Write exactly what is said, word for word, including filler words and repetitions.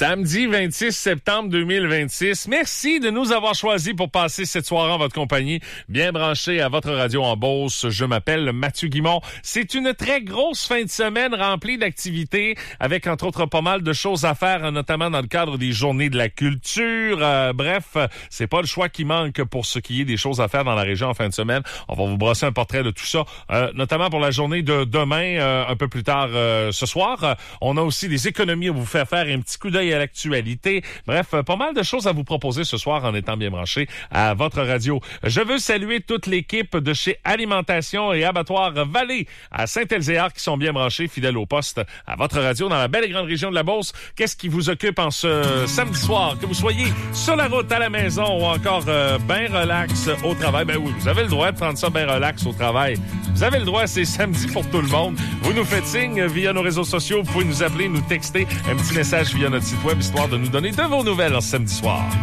Samedi vingt-six septembre deux mille vingt-six. Merci de nous avoir choisis pour passer cette soirée en votre compagnie. Bien branché à votre radio en Beauce. Je m'appelle Mathieu Guimond. C'est une très grosse fin de semaine remplie d'activités avec, entre autres, pas mal de choses à faire, notamment dans le cadre des Journées de la culture. Euh, bref, c'est pas le choix qui manque pour ce qui est des choses à faire dans la région en fin de semaine. On va vous brosser un portrait de tout ça, euh, notamment pour la journée de demain, euh, un peu plus tard euh, ce soir. Euh, on a aussi des économies à vous faire faire et un petit coup d'œil à l'actualité. Bref, euh, pas mal de choses à vous proposer ce soir en étant bien branché à votre radio. Je veux saluer toute l'équipe de chez Alimentation et Abattoir Vallée à Saint-Elzéar qui sont bien branchés, fidèles au poste à votre radio dans la belle et grande région de la Beauce. Qu'est-ce qui vous occupe en ce samedi soir? Que vous soyez sur la route, à la maison ou encore euh, bien relax au travail. Ben oui, vous avez le droit de prendre ça bien relax au travail. Vous avez le droit, c'est samedi pour tout le monde. Vous nous faites signe via nos réseaux sociaux. Vous pouvez nous appeler, nous texter un petit message via notre site web, histoire de nous donner de vos nouvelles en samedi soir.